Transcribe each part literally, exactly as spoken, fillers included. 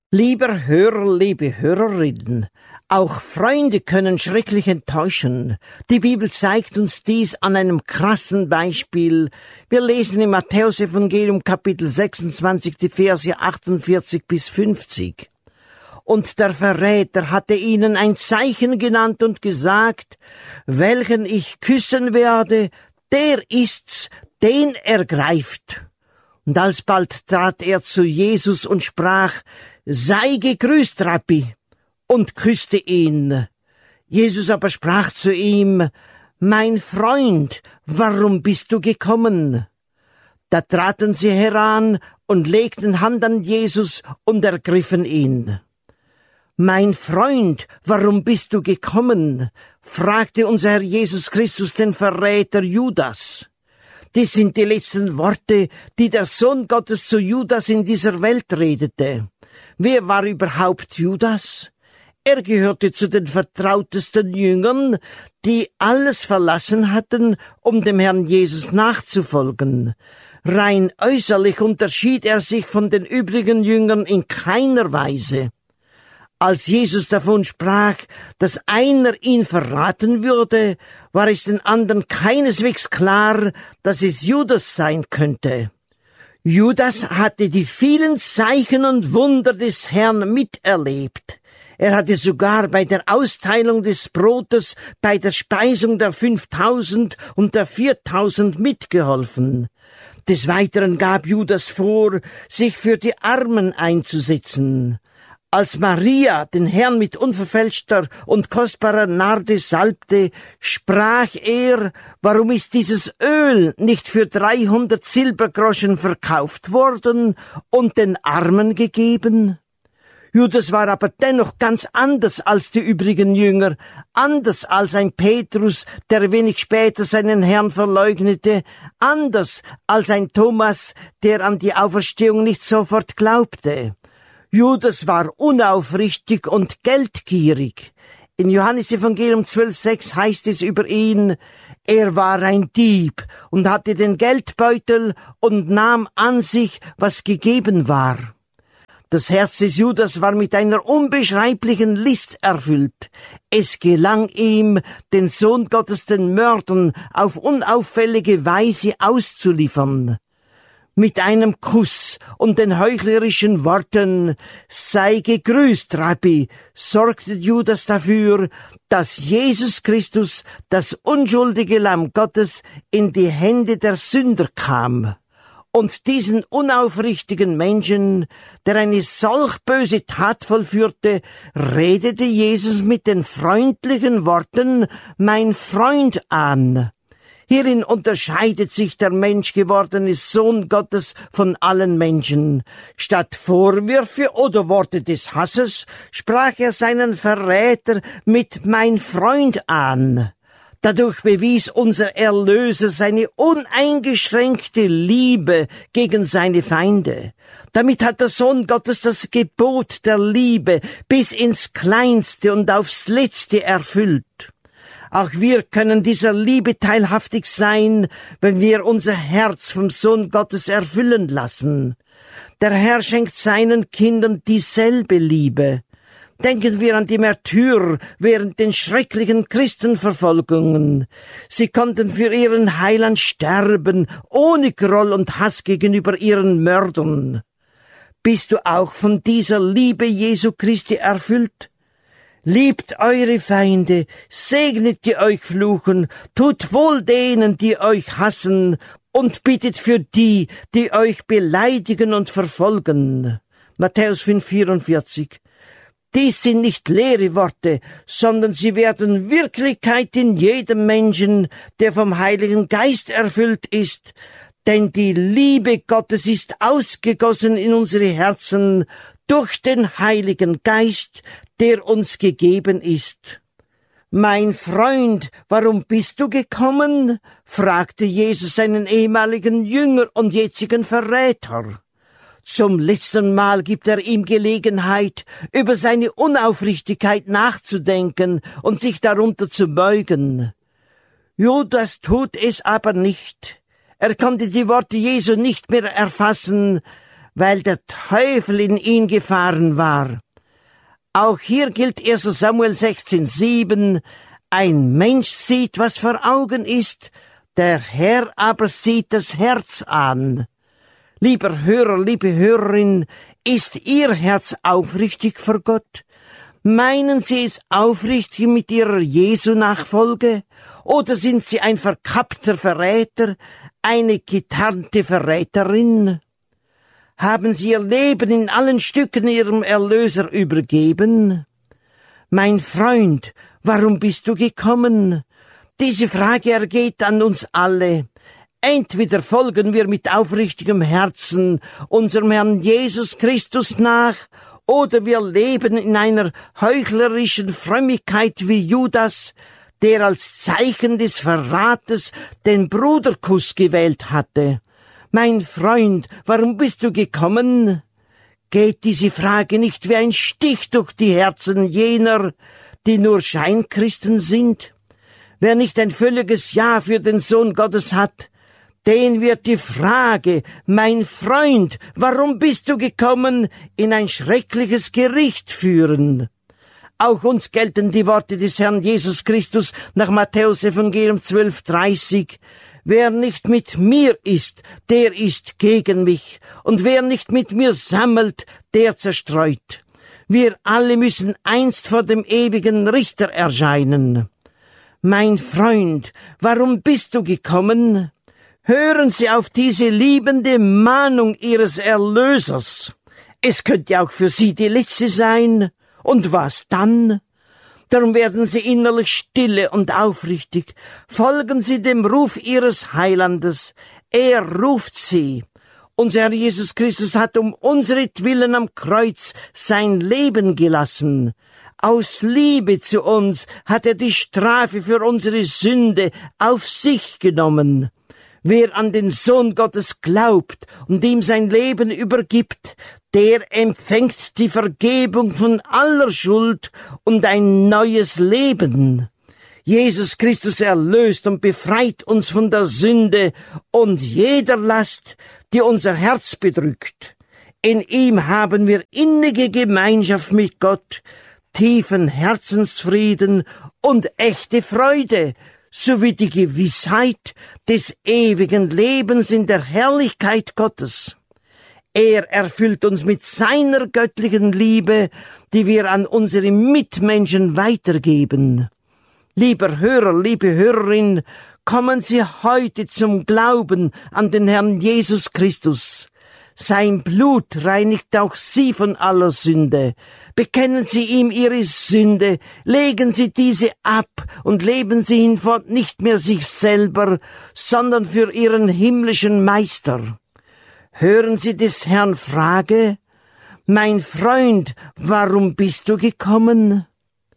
Lieber Hörer, liebe Hörerinnen, auch Freunde können schrecklich enttäuschen. Die Bibel zeigt uns dies an einem krassen Beispiel. Wir lesen im Matthäus-Evangelium Kapitel sechsundzwanzig, die Verse achtundvierzig bis fünfzig. Und der Verräter hatte ihnen ein Zeichen genannt und gesagt, welchen ich küssen werde, der ist's, den er greift. Und alsbald trat er zu Jesus und sprach, sei gegrüßt, Rabbi, und küsste ihn. Jesus aber sprach zu ihm, mein Freund, warum bist du gekommen? Da traten sie heran und legten Hand an Jesus und ergriffen ihn. Mein Freund, warum bist du gekommen? Fragte unser Herr Jesus Christus den Verräter Judas. Dies sind die letzten Worte, die der Sohn Gottes zu Judas in dieser Welt redete. Wer war überhaupt Judas? Er gehörte zu den vertrautesten Jüngern, die alles verlassen hatten, um dem Herrn Jesus nachzufolgen. Rein äußerlich unterschied er sich von den übrigen Jüngern in keiner Weise. Als Jesus davon sprach, dass einer ihn verraten würde, war es den anderen keineswegs klar, dass es Judas sein könnte. Judas hatte die vielen Zeichen und Wunder des Herrn miterlebt. Er hatte sogar bei der Austeilung des Brotes, bei der Speisung der fünftausend und der viertausend mitgeholfen. Des Weiteren gab Judas vor, sich für die Armen einzusetzen. Als Maria den Herrn mit unverfälschter und kostbarer Narde salbte, sprach er, warum ist dieses Öl nicht für dreihundert Silbergroschen verkauft worden und den Armen gegeben? Judas war aber dennoch ganz anders als die übrigen Jünger, anders als ein Petrus, der wenig später seinen Herrn verleugnete, anders als ein Thomas, der an die Auferstehung nicht sofort glaubte. Judas war unaufrichtig und geldgierig. In Johannes Evangelium zwölf sechs heißt es über ihn, er war ein Dieb und hatte den Geldbeutel und nahm an sich, was gegeben war. Das Herz des Judas war mit einer unbeschreiblichen List erfüllt. Es gelang ihm, den Sohn Gottes den Mördern auf unauffällige Weise auszuliefern. Mit einem Kuss und den heuchlerischen Worten, sei gegrüßt, Rabbi, sorgte Judas dafür, dass Jesus Christus, das unschuldige Lamm Gottes, in die Hände der Sünder kam. Und diesen unaufrichtigen Menschen, der eine solch böse Tat vollführte, redete Jesus mit den freundlichen Worten, mein Freund an. Hierin unterscheidet sich der menschgewordene Sohn Gottes von allen Menschen. Statt Vorwürfe oder Worte des Hasses sprach er seinen Verräter mit mein Freund an. Dadurch bewies unser Erlöser seine uneingeschränkte Liebe gegen seine Feinde. Damit hat der Sohn Gottes das Gebot der Liebe bis ins Kleinste und aufs Letzte erfüllt. Auch wir können dieser Liebe teilhaftig sein, wenn wir unser Herz vom Sohn Gottes erfüllen lassen. Der Herr schenkt seinen Kindern dieselbe Liebe. Denken wir an die Märtyrer während den schrecklichen Christenverfolgungen. Sie konnten für ihren Heiland sterben, ohne Groll und Hass gegenüber ihren Mördern. Bist du auch von dieser Liebe Jesu Christi erfüllt? Liebt eure Feinde, segnet die euch fluchen, tut wohl denen, die euch hassen, und bittet für die, die euch beleidigen und verfolgen. Matthäus fünf vierundvierzig. Dies sind nicht leere Worte, sondern sie werden Wirklichkeit in jedem Menschen, der vom Heiligen Geist erfüllt ist, denn die Liebe Gottes ist ausgegossen in unsere Herzen durch den Heiligen Geist, der uns gegeben ist. Mein Freund, warum bist du gekommen? Fragte Jesus seinen ehemaligen Jünger und jetzigen Verräter. Zum letzten Mal gibt er ihm Gelegenheit, über seine Unaufrichtigkeit nachzudenken und sich darunter zu beugen. Judas tut es aber nicht. Er konnte die Worte Jesu nicht mehr erfassen. weil der Teufel in ihn gefahren war. Auch hier gilt erster Samuel sechzehn sieben, ein Mensch sieht, was vor Augen ist, der Herr aber sieht das Herz an. Lieber Hörer, liebe Hörerin, ist Ihr Herz aufrichtig vor Gott? Meinen Sie es aufrichtig mit Ihrer Jesu-Nachfolge? Oder sind Sie ein verkappter Verräter, eine getarnte Verräterin? Haben Sie Ihr Leben in allen Stücken Ihrem Erlöser übergeben? Mein Freund, warum bist du gekommen? Diese Frage ergeht an uns alle. Entweder folgen wir mit aufrichtigem Herzen unserem Herrn Jesus Christus nach, oder wir leben in einer heuchlerischen Frömmigkeit wie Judas, der als Zeichen des Verrates den Bruderkuss gewählt hatte. Mein Freund, warum bist du gekommen? Geht diese Frage nicht wie ein Stich durch die Herzen jener, die nur Scheinchristen sind? Wer nicht ein völliges Ja für den Sohn Gottes hat, den wird die Frage, mein Freund, warum bist du gekommen, in ein schreckliches Gericht führen. Auch uns gelten die Worte des Herrn Jesus Christus nach Matthäus Evangelium zwölf dreißig. Wer nicht mit mir ist, der ist gegen mich, und wer nicht mit mir sammelt, der zerstreut. Wir alle müssen einst vor dem ewigen Richter erscheinen. Mein Freund, warum bist du gekommen? Hören Sie auf diese liebende Mahnung Ihres Erlösers. Es könnte auch für Sie die letzte sein. Und was dann? Darum werden Sie innerlich stille und aufrichtig. Folgen Sie dem Ruf Ihres Heilandes. Er ruft Sie. Unser Herr Jesus Christus hat um unseretwillen am Kreuz sein Leben gelassen. Aus Liebe zu uns hat er die Strafe für unsere Sünde auf sich genommen. Wer an den Sohn Gottes glaubt und ihm sein Leben übergibt, der empfängt die Vergebung von aller Schuld und ein neues Leben. Jesus Christus erlöst und befreit uns von der Sünde und jeder Last, die unser Herz bedrückt. In ihm haben wir innige Gemeinschaft mit Gott, tiefen Herzensfrieden und echte Freude, sowie die Gewissheit des ewigen Lebens in der Herrlichkeit Gottes. Er erfüllt uns mit seiner göttlichen Liebe, die wir an unsere Mitmenschen weitergeben. Lieber Hörer, liebe Hörerin, kommen Sie heute zum Glauben an den Herrn Jesus Christus. Sein Blut reinigt auch Sie von aller Sünde. Bekennen Sie ihm Ihre Sünde, legen Sie diese ab und leben Sie hinfort nicht mehr sich selber, sondern für Ihren himmlischen Meister. Hören Sie des Herrn Frage, mein Freund, warum bist du gekommen?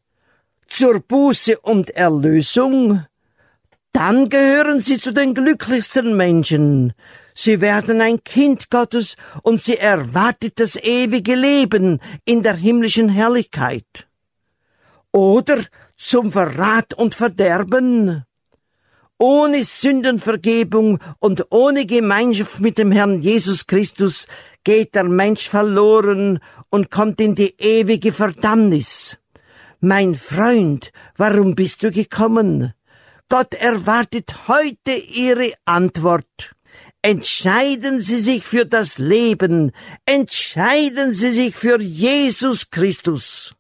Zur Buße und Erlösung? Dann gehören Sie zu den glücklichsten Menschen. Sie werden ein Kind Gottes und sie erwartet das ewige Leben in der himmlischen Herrlichkeit. Oder zum Verrat und Verderben? Ohne Sündenvergebung und ohne Gemeinschaft mit dem Herrn Jesus Christus geht der Mensch verloren und kommt in die ewige Verdammnis. Mein Freund, warum bist du gekommen? Gott erwartet heute Ihre Antwort. Entscheiden Sie sich für das Leben. Entscheiden Sie sich für Jesus Christus.